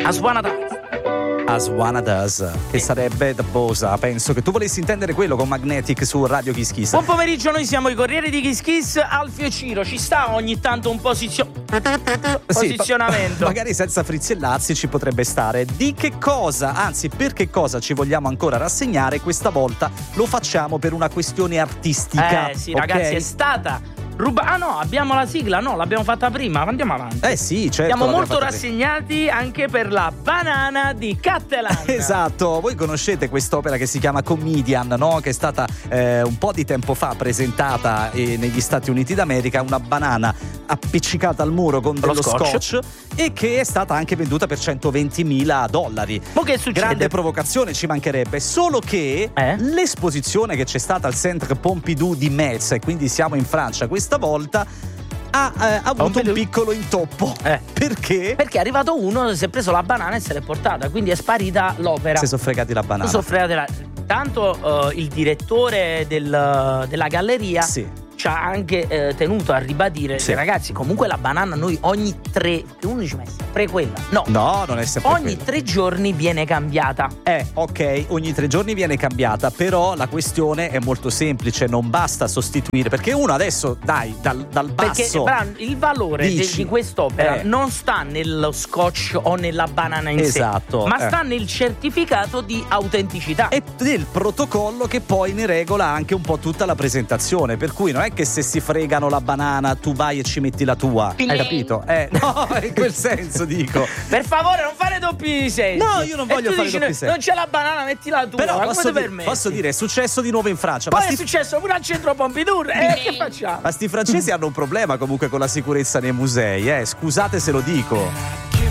As Wanna Dance. As Wanna Does, che sarebbe da Bosa. Penso che tu volessi intendere quello con Magnetic su Radio Kiss Kiss. Buon pomeriggio, noi siamo i Corrieri di Kiss Kiss. Alfio e Ciro, ci sta ogni tanto un posizionamento. Magari senza Frizzi e Lazzi ci potrebbe stare. Di che cosa, anzi per che cosa ci vogliamo ancora rassegnare questa volta? Lo facciamo per una questione artistica. Sì, okay? ragazzi, è stata no, abbiamo la sigla, no, l'abbiamo fatta prima, andiamo avanti. Sì, certo. Siamo molto rassegnati anche per la banana di Cattelan. Esatto, voi conoscete quest'opera che si chiama Comedian, no? Che è stata un po' di tempo fa presentata negli Stati Uniti d'America, una banana appiccicata al muro con dello scotch e che è stata anche venduta per $120,000. Ma che succede? Grande provocazione, ci mancherebbe, solo che l'esposizione che c'è stata al Centre Pompidou di Metz, e quindi siamo in Francia questa volta, ha avuto un piccolo intoppo. Perché? Perché è arrivato uno, si è preso la banana e se l'è portata, quindi è sparita l'opera. Si sono fregati la banana. Tanto il direttore della galleria ci ha anche tenuto a ribadire che, ragazzi, comunque la banana noi ogni 3, uno dice ma è sempre quella. No, non è sempre ogni quella. 3 giorni viene cambiata. Ok, ogni 3 giorni viene cambiata, però la questione è molto semplice, non basta sostituire, perché uno adesso, dai, dal basso. Perché il valore di quest'opera non sta nello scotch o nella banana in sé, ma sta nel certificato di autenticità e del protocollo che poi ne regola anche un po' tutta la presentazione, per cui non è che se si fregano la banana tu vai e ci metti la tua, hai capito? No, in quel senso dico. Per favore, non fare doppi sensi. No, io non voglio fare doppi sensi. Non c'è la banana, metti la tua. Però posso dire, è successo di nuovo in Francia. Poi è successo pure al centro Pompidou. Che facciamo? Ma sti francesi hanno un problema comunque con la sicurezza nei musei, scusate se lo dico.